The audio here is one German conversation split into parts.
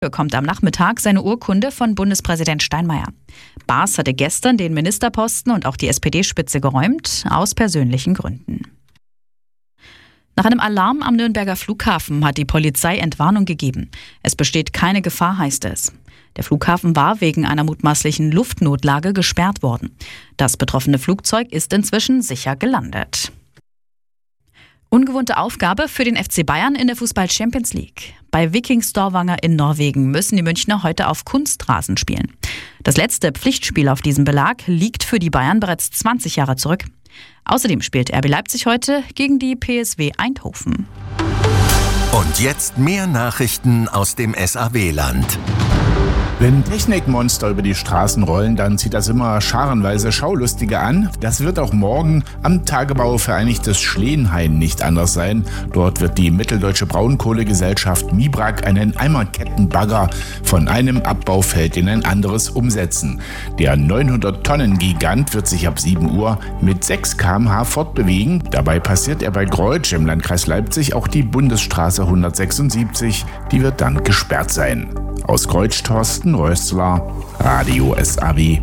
bekommt am Nachmittag seine Urkunde von Bundespräsident Steinmeier. Baas hatte gestern den Ministerposten und auch die SPD-Spitze geräumt, aus persönlichen Gründen. Nach einem Alarm am Nürnberger Flughafen hat die Polizei Entwarnung gegeben. Es besteht keine Gefahr, heißt es. Der Flughafen war wegen einer mutmaßlichen Luftnotlage gesperrt worden. Das betroffene Flugzeug ist inzwischen sicher gelandet. Ungewohnte Aufgabe für den FC Bayern in der Fußball-Champions League. Bei Viking Stavanger in Norwegen müssen die Münchner heute auf Kunstrasen spielen. Das letzte Pflichtspiel auf diesem Belag liegt für die Bayern bereits 20 Jahre zurück. Außerdem spielt RB Leipzig heute gegen die PSW Eindhoven. Und jetzt mehr Nachrichten aus dem SAW-Land. Wenn Technikmonster über die Straßen rollen, dann zieht das immer scharenweise Schaulustige an. Das wird auch morgen am Tagebau Vereinigtes Schleenhain nicht anders sein. Dort wird die mitteldeutsche Braunkohlegesellschaft Mibrak einen Eimerkettenbagger von einem Abbaufeld in ein anderes umsetzen. Der 900-Tonnen-Gigant wird sich ab 7 Uhr mit 6 km/h fortbewegen. Dabei passiert er bei Greutsch im Landkreis Leipzig auch die Bundesstraße 176. Die wird dann gesperrt sein. Aus Greutsch, Thorsten Rössler, Radio SAW.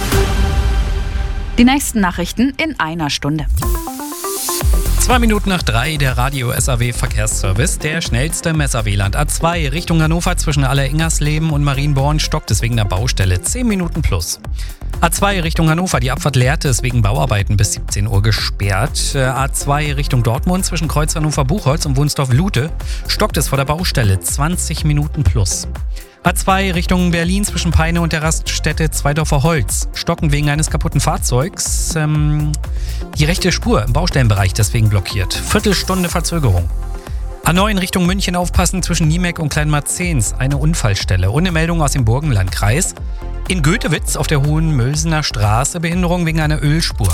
Die nächsten Nachrichten in einer Stunde. 2 Minuten nach 3, der Radio SAW Verkehrsservice, der schnellste im SAW-Land. A2 Richtung Hannover zwischen Aller-Ingersleben und Marienborn stockt es wegen der Baustelle. 10 Minuten plus. A2 Richtung Hannover, die Abfahrt Lehrte ist wegen Bauarbeiten bis 17 Uhr gesperrt. A2 Richtung Dortmund zwischen Kreuz Hannover-Buchholz und Wunsdorf-Lute stockt es vor der Baustelle. 20 Minuten plus. A2 Richtung Berlin zwischen Peine und der Raststätte Zweidorfer Holz. Stocken wegen eines kaputten Fahrzeugs. Die rechte Spur im Baustellenbereich deswegen blockiert. Viertelstunde Verzögerung. A9 Richtung München aufpassen zwischen Niemek und Kleinmarzens. Eine Unfallstelle. Und eine Meldung aus dem Burgenlandkreis. In Götewitz auf der Hohenmölsener Straße Behinderung wegen einer Ölspur.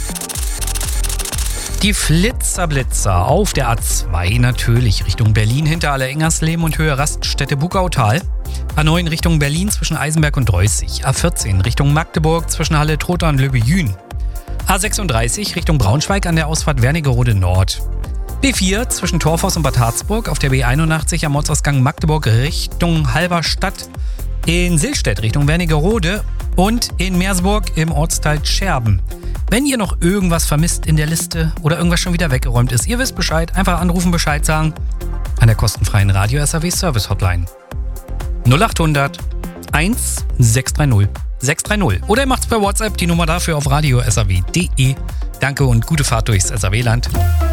Die Flitzer auf der A2 natürlich Richtung Berlin hinter Aller-Ingersleben und Höhe Raststätte Bugautal. A9 Richtung Berlin zwischen Eisenberg und Dreußig. A14 Richtung Magdeburg zwischen Halle Trotha und Löbejün. A36 Richtung Braunschweig an der Ausfahrt Wernigerode Nord. B4 zwischen Torfoss und Bad Harzburg auf der B81 am Ortsausgang Magdeburg Richtung Halberstadt. In Silstedt Richtung Wernigerode und in Meersburg im Ortsteil Scherben. Wenn ihr noch irgendwas vermisst in der Liste oder irgendwas schon wieder weggeräumt ist, ihr wisst Bescheid, einfach anrufen, Bescheid sagen an der kostenfreien Radio SAW Service Hotline 0800 1630 630. Oder ihr macht's per WhatsApp, die Nummer dafür auf radiosaw.de. Danke und gute Fahrt durchs SAW-Land.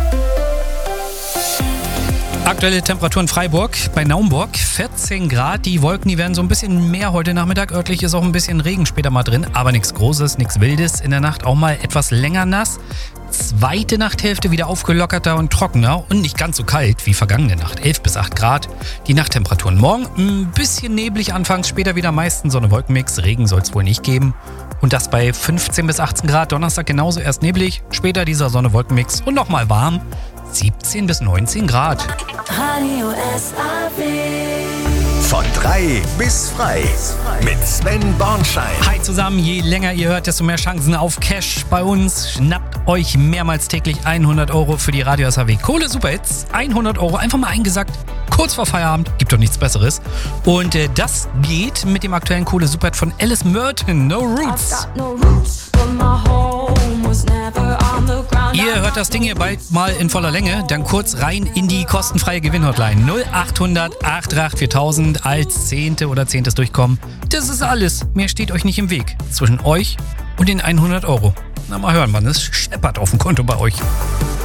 Aktuelle Temperatur in Freiburg, bei Naumburg 14 Grad. Die Wolken, die werden so ein bisschen mehr heute Nachmittag. Örtlich ist auch ein bisschen Regen später mal drin, aber nichts Großes, nichts Wildes. In der Nacht auch mal etwas länger nass. Zweite Nachthälfte wieder aufgelockerter und trockener und nicht ganz so kalt wie vergangene Nacht. 11 bis 8 Grad. Die Nachttemperaturen morgen ein bisschen neblig anfangs, später wieder meistens Sonne-Wolkenmix. Regen soll es wohl nicht geben. Und das bei 15 bis 18 Grad. Donnerstag genauso erst neblig, später dieser Sonne-Wolkenmix und nochmal warm. 17 bis 19 Grad. Radio SAW. Von 3 bis frei mit Sven Bornschein. Hi zusammen, je länger ihr hört, desto mehr Chancen auf Cash bei uns. Schnappt euch mehrmals täglich 100 € für die Radio SAW Kohle Superhits. 100 €, einfach mal eingesackt, kurz vor Feierabend, gibt doch nichts Besseres. Und das geht mit dem aktuellen Kohle Superhit von Alice Merton, No Roots. Ihr hört das Ding hier bald mal in voller Länge, dann kurz rein in die kostenfreie Gewinnhotline 0800 888 4000 als Zehnte oder Zehntes durchkommen. Das ist alles, mehr steht euch nicht im Weg zwischen euch und den 100 €. Na mal hören, wann es scheppert auf dem Konto bei euch.